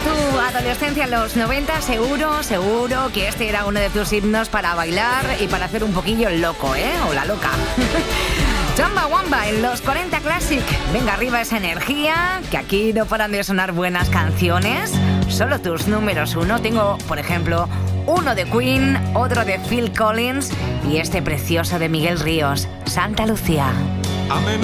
tu adolescencia en los 90, seguro que este era uno de tus himnos para bailar y para hacer un poquillo el loco, ¿eh? O la loca. Chamba Wamba en los 40 Classic. Venga arriba esa energía, que aquí no paran de sonar buenas canciones. Solo tus números uno. Tengo, por ejemplo, uno de Queen, otro de Phil Collins y este precioso de Miguel Ríos, Santa Lucía.